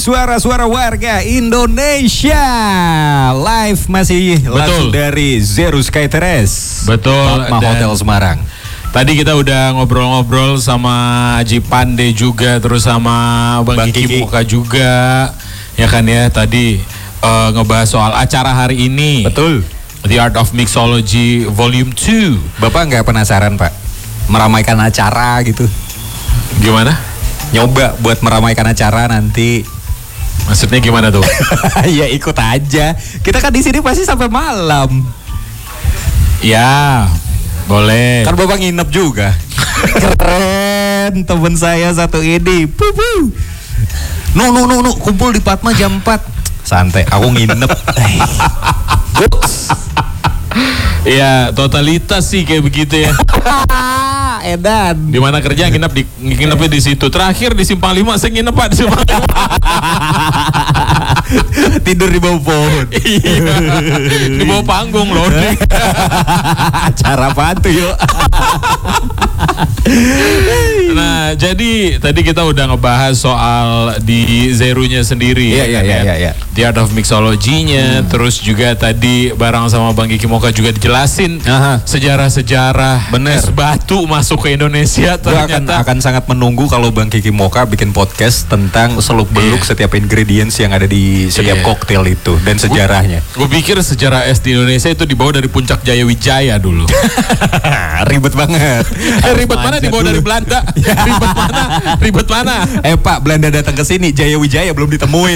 Suara-suara warga Indonesia live masih langsung dari Zero Sky Terrace. Betul. Fatma Hotel Semarang. Tadi kita udah ngobrol-ngobrol sama Haji Pande juga, terus sama Bang Kiki Moka juga, ya kan ya. Tadi ngebahas soal acara hari ini. Betul. The Art of Mixology Volume 2. Bapak nggak penasaran Pak, meramaikan acara gitu? Gimana? Nyoba buat meramaikan acara nanti. Maksudnya gimana tuh? Ya ikut aja. Kita kan di sini pasti sampai malam. Ya, boleh. Kan Bapak nginep juga. Keren, temen saya satu ini. Pupu. No, kumpul di Fatma jam 4. Santai, aku nginep. Iya, totalitas sih kayak begitu ya. Edan. Di mana kerja nginepnya di situ. Terakhir di Simpang 5 saya nginep Pak di Simpang 5. Tidur di bawah pohon. Iya. Di bawah panggung loh. Acara apa tuh yuk? Nah, jadi tadi kita udah ngebahas soal di Zerunya sendiri. Iya. The Art of Mixology-nya, terus juga tadi bareng sama Bang Kiki Moka juga dijelasin sejarah-sejarah es batu masuk ke Indonesia. Ternyata akan sangat menunggu kalau Bang Kiki Moka bikin podcast tentang seluk-beluk setiap ingredients yang ada di setiap koktail itu dan sejarahnya. Gue pikir sejarah es di Indonesia itu dibawa dari Puncak Jayawijaya dulu. Ribet banget. Ribet mana dibawa dari Belanda? Ribet mana? Pak, Belanda datang ke sini, Jayawijaya belum ditemuin.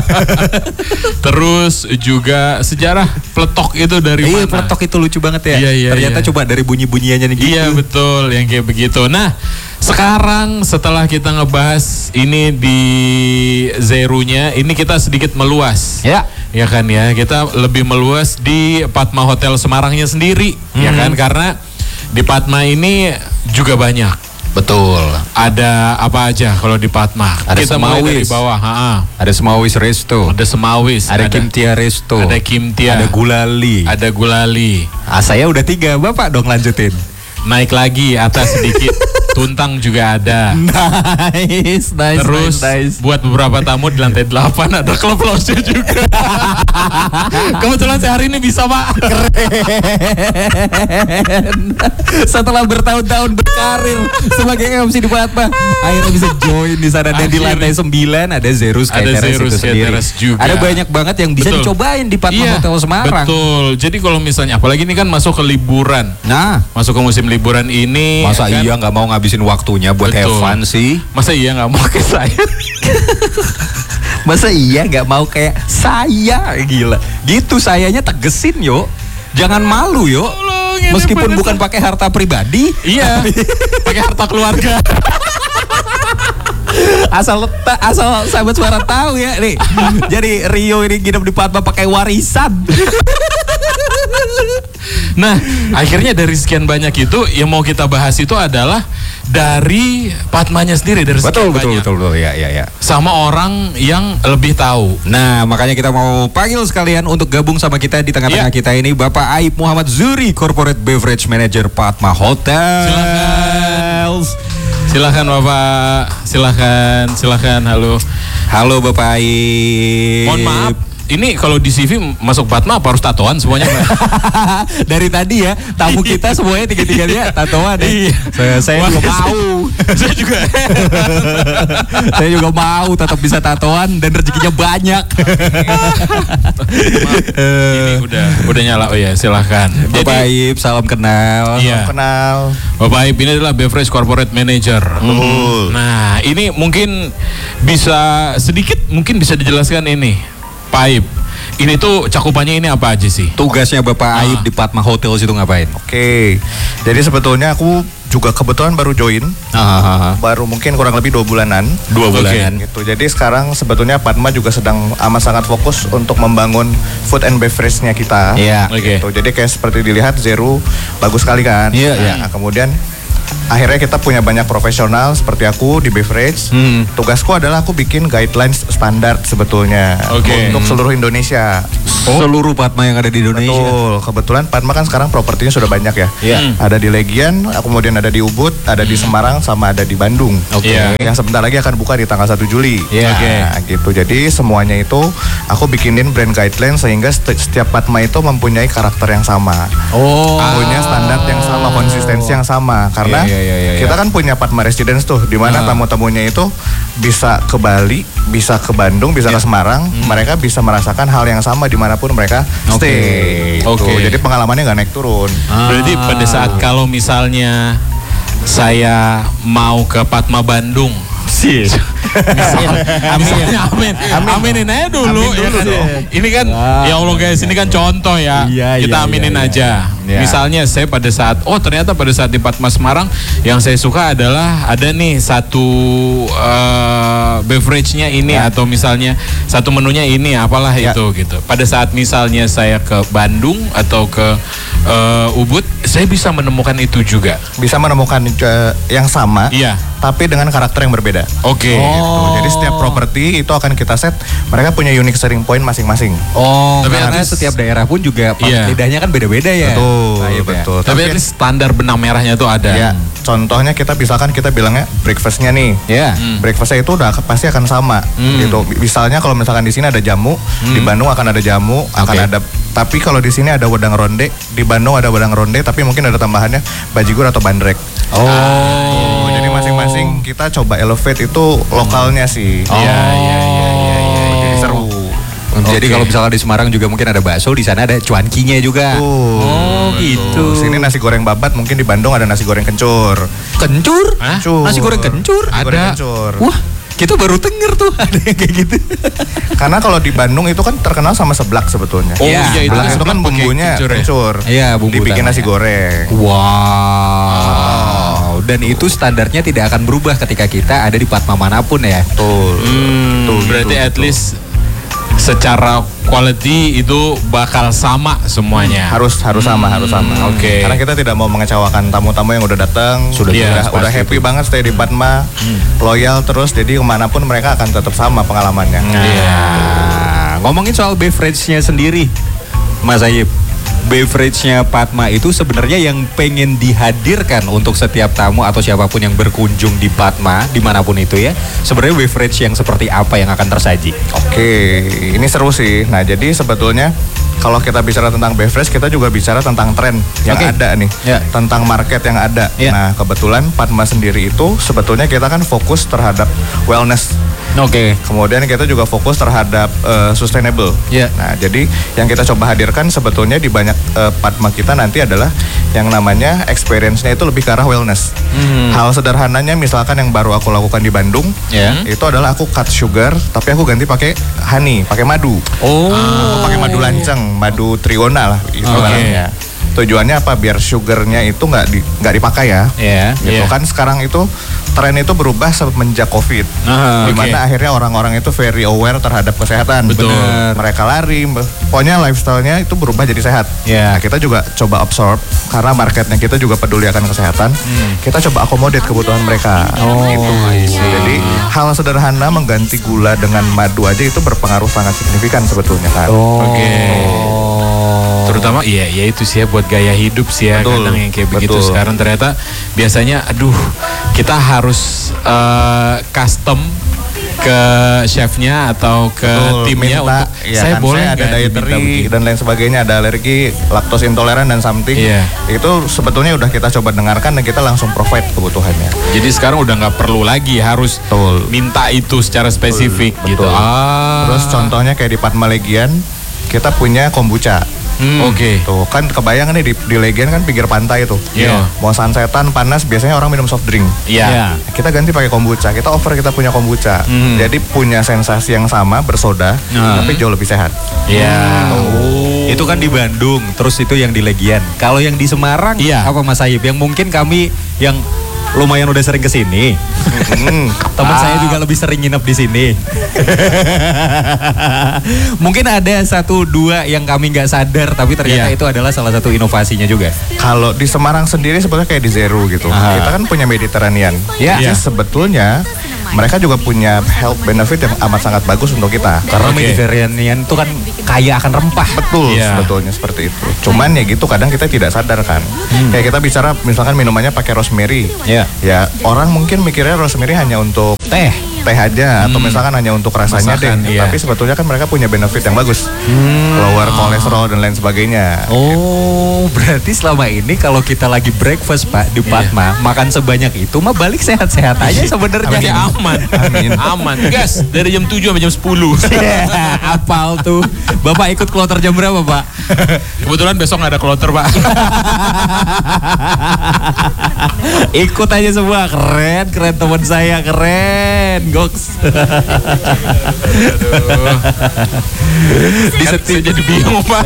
Terus juga sejarah peletok itu dari mana? Iya, peletok itu lucu banget ya. Iya, ternyata coba dari bunyi-bunyiannya nih gitu. Iya, betul, yang kayak begitu. Nah, sekarang setelah kita ngebahas ini di Zerunya, ini kita sedikit meluas. Ya. Ya kan ya, kita lebih meluas di Fatma Hotel Semarangnya sendiri. Ya kan, karena di Fatma ini juga banyak. Betul. Ada apa aja kalau di Fatma? Ada kita mulai dari bawah. Ada Semawis Resto. Ada Semawis. Ada Kimtia Resto. Ada Kimtia. Ada Gulali. Ada Gulali. Saya udah 3, Bapak dong lanjutin. Naik lagi atas sedikit. Tuntang juga ada. Nice. Terus buat beberapa tamu di lantai 8 ada Club Lounge juga. Kebetulan saya hari ini bisa Pak. Keren. Setelah bertahun-tahun berkarir sebagai MC di Fatma, akhirnya bisa join di sana. Dan di lantai 9 ada Zero Sky Terrace itu sendiri. Ada banyak banget yang bisa dicobain di Fatma Hotel Semarang. Betul. Jadi kalau misalnya apalagi ini kan masuk ke liburan. Nah, masuk ke musim liburan ini. Masa kan, iya nggak mau ngabisin waktunya buat have fun sih? Masa iya nggak mau kayak saya? Masa iya nggak mau kayak saya? Gila. Gitu sayanya tegesin yuk. Jangan malu yuk. Meskipun bukan pakai harta pribadi. Iya. Pakai harta keluarga. Asal sahabat suara tahu ya nih. Jadi Rio ini nginep di Fatma pakai warisan. Nah, akhirnya dari sekian banyak itu yang mau kita bahas itu adalah dari Fatmanya sendiri, dari sekian banyak. Betul. Ya. Sama orang yang lebih tahu. Nah, makanya kita mau panggil sekalian untuk gabung sama kita di tengah-tengah kita ini Bapak Aib Muhammad Zuri, Corporate Beverage Manager Fatma Hotel. Silakan Bapak. Silakan. Halo Bapak Aib. Mohon maaf. Ini kalau di CV masuk Fatma apa harus tatoan semuanya? Dari tadi ya tamu kita semuanya tiga-tiganya tatoan ya. Saya juga mau. Saya juga mau tetap bisa tatoan dan rezekinya banyak. Ini udah nyala. Oh ya, silahkan. Bapak Aib, salam kenal. Iya. Salam kenal. Bapak Aib ini adalah Beverage Corporate Manager. Nah, ini mungkin bisa dijelaskan ini. Pak Aib, ini tuh cakupannya ini apa aja sih? Tugasnya Bapak Aib di Fatma Hotel itu ngapain? Oke, jadi sebetulnya aku juga kebetulan baru join, baru mungkin kurang lebih 2 bulanan. 2 bulanan. Gitu. Jadi sekarang sebetulnya Fatma juga sedang amat sangat fokus untuk membangun food and beverage-nya kita. Iya. Gitu. Jadi kayak seperti dilihat Zero bagus sekali kan. Iya. Nah, kemudian akhirnya kita punya banyak profesional seperti aku di beverage. Tugasku adalah aku bikin guidelines standar sebetulnya untuk seluruh Indonesia. seluruh Padma yang ada di Indonesia. Betul, kebetulan Padma kan sekarang propertinya sudah banyak ya. Ada di Legian, kemudian ada di Ubud, ada di Semarang, sama ada di Bandung. Yang sebentar lagi akan buka di tanggal 1 Juli. Nah, gitu. Jadi semuanya itu aku bikinin brand guideline sehingga setiap Padma itu mempunyai karakter yang sama. Punya standar yang sama, konsistensi yang sama. Karena kita kan punya Padma Residence tuh, di mana tamu-tamunya itu bisa ke Bali, bisa ke Bandung, bisa ke Semarang, mereka bisa merasakan hal yang sama dimanapun mereka stay. Jadi pengalamannya nggak naik turun. Berarti pada saat kalau misalnya saya mau ke Padma Bandung, aminin aja dulu, ya kan? Ini kan ya Allah guys, ini kan contoh ya. Kita aminin aja. Misalnya saya pada saat ternyata pada saat di Padma Semarang yang saya suka adalah ada nih satu beverage-nya ini atau misalnya satu menunya ini apalah itu gitu. Pada saat misalnya saya ke Bandung atau ke Ubud, saya bisa menemukan itu juga. Bisa menemukan yang sama. Tapi dengan karakter yang berbeda. Gitu. Jadi setiap properti itu akan kita set, mereka punya unique selling point masing-masing. Tapi karena setiap daerah pun juga lidahnya kan beda-beda ya. Betul. Tapi at least standar benang merahnya tuh ada. Contohnya kita bilangnya breakfastnya nih. Breakfastnya itu udah pasti akan sama. Gitu. Misalnya kalau misalkan di sini ada jamu, di Bandung akan ada jamu, akan ada. Tapi kalau di sini ada wedang ronde, di Bandung ada wedang ronde, tapi mungkin ada tambahannya bajigur atau bandrek. Jadi masing-masing kita coba elevate itu lokalnya sih. Jadi seru. Jadi kalau misalnya di Semarang juga mungkin ada bakso, di sana ada cuankinya juga. Gitu. Sini nasi goreng babat, mungkin di Bandung ada nasi goreng kencur. Kencur? Nasi goreng kencur? Ada. Wah, kita baru denger tuh ada yang kayak gitu. Karena kalau di Bandung itu kan terkenal sama seblak sebetulnya. Seblak itu kan bumbunya kencur. Bumbu dibikin nasi goreng. Wow. Dan itu standarnya tidak akan berubah ketika kita ada di Padma manapun ya. Berarti at least secara quality itu bakal sama semuanya. Harus sama. Karena kita tidak mau mengecewakan tamu-tamu yang udah datang, udah happy banget stay di Padma, loyal terus, jadi kemanapun mereka akan tetap sama pengalamannya. Ngomongin soal beverage-nya sendiri, Mas Ayib. Beverage-nya Padma itu sebenarnya yang pengen dihadirkan untuk setiap tamu atau siapapun yang berkunjung di Padma dimanapun itu ya, sebenarnya beverage yang seperti apa yang akan tersaji? Ini seru sih. Nah, jadi sebetulnya kalau kita bicara tentang beverage, kita juga bicara tentang tren yang ada nih, tentang market yang ada. Nah, kebetulan Padma sendiri itu sebetulnya kita kan fokus terhadap wellness. Kemudian kita juga fokus terhadap sustainable. Nah, jadi yang kita coba hadirkan sebetulnya di banyak Padma kita nanti adalah yang namanya experience-nya itu lebih ke arah wellness. Hal sederhananya misalkan yang baru aku lakukan di Bandung, itu adalah aku cut sugar, tapi aku ganti pakai honey, pakai madu. Pakai madu lanceng, madu triona lah istilahnya. Tujuannya apa? Biar sugarnya itu nggak dipakai ya. Gitu kan sekarang itu tren itu berubah semenjak COVID. Dimana akhirnya orang-orang itu very aware terhadap kesehatan. Mereka lari, pokoknya lifestyle-nya itu berubah jadi sehat. Nah, kita juga coba absorb karena marketnya kita juga peduli akan kesehatan. Kita coba akomodit kebutuhan mereka. Jadi hal sederhana mengganti gula dengan madu aja itu berpengaruh sangat signifikan sebetulnya kan. Terutama ya itu sih ya buat gaya hidup sih ya. Kadang yang kayak begitu sekarang ternyata biasanya kita harus custom ke chefnya atau ke timnya minta, untuk saya kan, boleh saya ada dietary dan lain sebagainya, ada alergi, laktos intoleran dan something. Itu sebetulnya udah kita coba dengarkan dan kita langsung provide kebutuhannya. Jadi sekarang udah nggak perlu lagi harus minta itu secara spesifik gitu. Terus contohnya kayak di Padma Legian kita punya kombucha. Tuh kan kebayang nih di Legian kan pinggir pantai tuh. Mau sunsetan panas biasanya orang minum soft drink. Kita ganti pakai kombucha. Kita offer kita punya kombucha. Jadi punya sensasi yang sama bersoda tapi jauh lebih sehat. Itu kan di Bandung, terus itu yang di Legian. Kalau yang di Semarang apa Mas Ayib? Yang mungkin kami yang lumayan udah sering kesini. Teman saya juga lebih sering nginep di sini. Mungkin ada 1-2 yang kami nggak sadar, tapi ternyata itu adalah salah satu inovasinya juga. Kalau di Semarang sendiri sebetulnya kayak di Zero gitu. Kita kan punya Mediterranean. Jadi sebetulnya mereka juga punya health benefit yang amat sangat bagus untuk kita. Karena Mediterranean itu kan kaya akan rempah. Betul, sebetulnya seperti itu. Cuman ya gitu, kadang kita tidak sadar kan. Kayak kita bicara misalkan minumannya pakai rosemary. Ya orang mungkin mikirnya rosemary hanya untuk teh aja atau misalkan hanya untuk rasanya tapi sebetulnya kan mereka punya benefit yang bagus, lower kolesterol dan lain sebagainya. Oh, berarti selama ini kalau kita lagi breakfast Pak di Padma makan sebanyak itu mah balik sehat-sehat aja sebenarnya. Aman. Aman. Gas dari jam 7 sampai jam 10. Apal tuh. Bapak ikut kloter jam berapa Pak? Kebetulan besok nggak ada kloter Pak. Ikut aja semua, keren teman saya, keren. Goks. Di setiap jadi bingung Pak.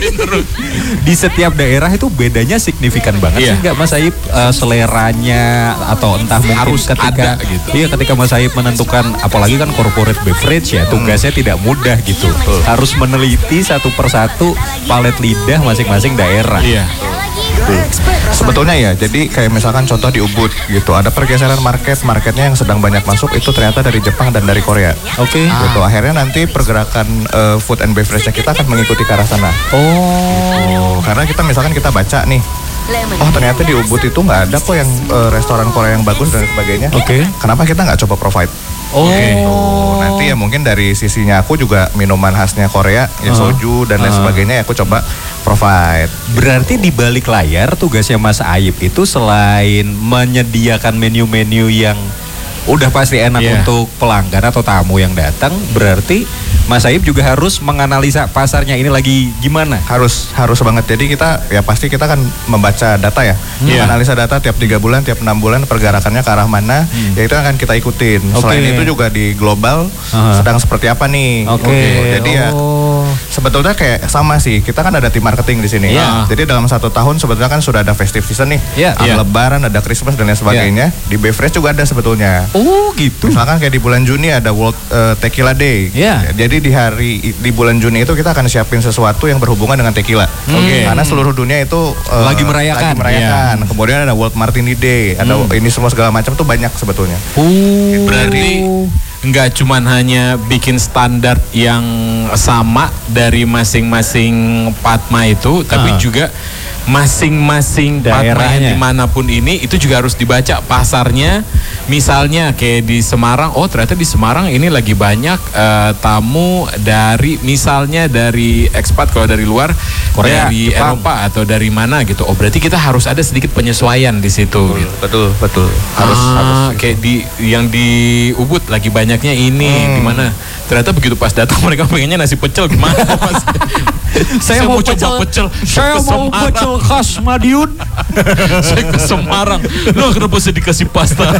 Di setiap daerah itu bedanya signifikan banget sih nggak Mas Aib, seleranya atau entah mungkin harus ketika ada, gitu. Iya, ketika Mas Aib menentukan, apalagi kan corporate beverage ya, tugasnya tidak mudah gitu. Harus meneliti satu persatu palet lidah masing-masing daerah. Iya. Sebetulnya ya, jadi kayak misalkan contoh di Ubud gitu, ada pergeseran marketnya yang sedang banyak masuk itu ternyata dari Jepang dan dari Korea. Oke. Gitu, akhirnya nanti pergerakan food and beverage kita akan mengikuti ke arah sana. Karena kita misalkan kita baca nih, oh ternyata di Ubud itu nggak ada kok yang restoran Korea yang bagus dan sebagainya. Kenapa kita nggak coba provide? Nanti ya mungkin dari sisinya aku juga minuman khasnya Korea, ya soju dan lain sebagainya ya aku coba provide. Berarti di balik layar tugasnya Mas Aib itu selain menyediakan menu-menu yang udah pasti enak untuk pelanggan atau tamu yang datang, berarti Mas Aib juga harus menganalisa pasarnya ini lagi gimana? Harus banget. Jadi kita ya pasti kita kan membaca data ya. Analisa data tiap 3 bulan, tiap 6 bulan pergerakannya ke arah mana, ya itu akan kita ikutin. Selain itu juga di global sedang seperti apa nih. Jadi ya sebetulnya kayak sama sih. Kita kan ada tim marketing di sini. Jadi dalam 1 tahun sebetulnya kan sudah ada festive season nih. Ada Lebaran, ada Christmas dan lain sebagainya. Di beverage juga ada sebetulnya. Oh gitu. Misalkan kayak di bulan Juni ada World Tequila Day. Jadi di bulan Juni itu kita akan siapin sesuatu yang berhubungan dengan tequila. Karena seluruh dunia itu lagi merayakan. Kemudian ada World Martini Day, ada ini semua segala macam tuh banyak sebetulnya. Berarti nggak cuman hanya bikin standar yang sama dari masing-masing Padma itu, tapi juga masing-masing daerahnya dimanapun ini itu juga harus dibaca pasarnya. Misalnya kayak di Semarang, oh ternyata di Semarang ini lagi banyak tamu dari misalnya dari ekspat, kalau dari luar Korea, dari Jepang, Eropa atau dari mana gitu. Oh berarti kita harus ada sedikit penyesuaian di situ. Betul. Harus. Kayak yang di Ubud lagi banyaknya ini, gimana? Ternyata begitu pas datang mereka pengennya nasi pecel, gimana Mas? Saya mau pecel. Saya mau pecel khas Madiun. Saya ke Semarang. Loh kenapa saya dikasih pasta?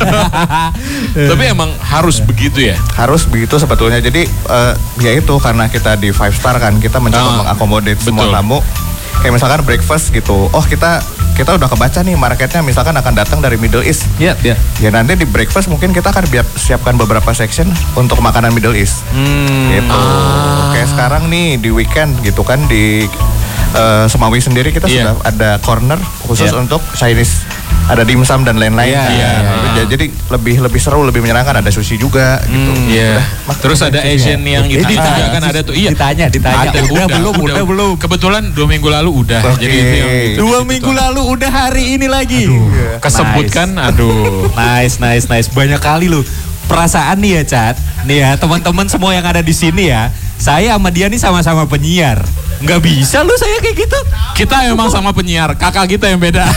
Tapi emang harus begitu ya? Harus begitu sebetulnya. Jadi ya itu karena kita di 5 star kan, kita mencoba mengakomodir semua tamu. Kayak misalkan breakfast gitu. Oh kita udah kebaca nih marketnya misalkan akan datang dari Middle East. Ya nanti di breakfast mungkin kita akan siapkan beberapa section untuk makanan Middle East. Gitu. Kayak sekarang nih di weekend gitu kan di Semawi sendiri kita sudah ada corner khusus untuk Chinese. Ada dimsum dan lain-lain. Jadi lebih seru, lebih menyenangkan. Ada sushi juga gitu. Terus ada Asian yang itu juga kan ada tuh. Ditanya. Udah belum. Kebetulan 2 minggu lalu udah. Jadi itu yang gitu. 2 minggu lalu udah, hari ini lagi. Kesebut kan. Aduh. Nice. Banyak kali loh. Perasaan nih ya Chat. Nih ya teman-teman semua yang ada di sini ya. Saya sama dia nih sama-sama penyiar. Nggak bisa loh saya kayak gitu. Kita emang sama penyiar, kakak kita yang beda.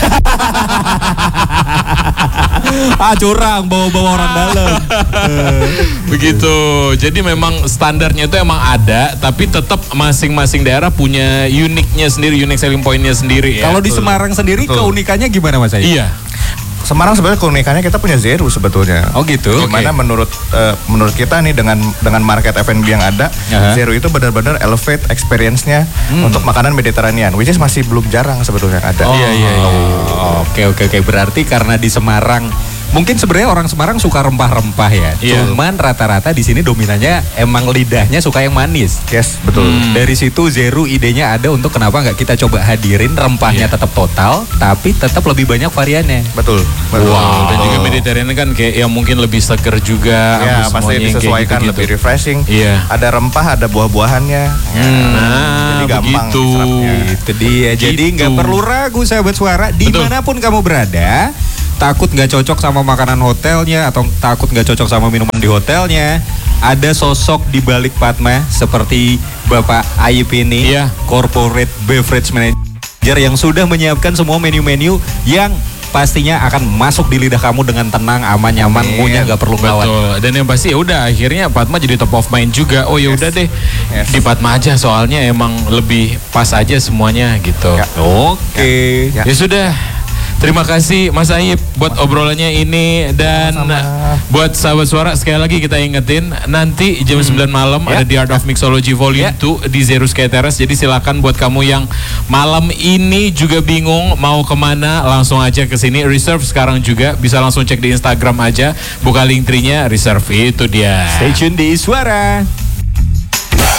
Curang, bawa orang dalam. Begitu. Jadi memang standarnya itu emang ada, tapi tetap masing-masing daerah punya uniknya sendiri, unique selling pointnya sendiri. Kalau di Semarang sendiri keunikannya gimana Mas Ayi? Iya. Semarang sebenarnya keunikannya kita punya Zeru sebetulnya. Oh gitu. Gimana menurut kita nih dengan market F&B yang ada, Zeru itu benar-benar elevate experience-nya untuk makanan Mediterranean, which is masih belum jarang sebetulnya ada. Oke. Berarti karena di Semarang Mungkin sebenarnya orang Semarang suka rempah-rempah ya. Cuman rata-rata di sini dominannya emang lidahnya suka yang manis. Yes, betul. Dari situ Zeru idenya ada untuk kenapa nggak kita coba hadirin rempahnya tetap total, tapi tetap lebih banyak variannya. Betul. Wow. Dan juga Mediterranean kan kayak yang mungkin lebih seger juga. Ya, pasti disesuaikan gitu, lebih refreshing. Ada rempah, ada buah-buahannya. Jadi gampang diserapnya. Itu dia. Jadi nggak perlu ragu sahabat suara, dimanapun kamu berada. Takut nggak cocok sama makanan hotelnya atau takut nggak cocok sama minuman di hotelnya, ada sosok di balik Padma seperti Bapak Ayib ini, Corporate Beverage Manager yang sudah menyiapkan semua menu-menu yang pastinya akan masuk di lidah kamu dengan tenang, aman, nyaman, ngunyah gak perlu ngelawan. Betul. Dan yang pasti ya udah akhirnya Padma jadi top of mind juga. Oh ya udah deh di Padma aja soalnya emang lebih pas aja semuanya gitu. Oke. Ya sudah. Terima kasih Mas Ayib buat obrolannya ini dan buat sahabat suara sekali lagi kita ingetin nanti jam 9 malam ada The Art of Mixology Volume 2 di Zeru Sky Terrace. Jadi silakan buat kamu yang malam ini juga bingung mau kemana langsung aja ke sini. Reserve sekarang juga bisa langsung cek di Instagram aja, buka link tree-nya reserve itu dia. Stay tune di Suara.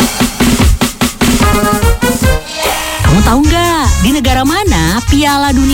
Kamu tahu nggak di negara mana Piala Dunia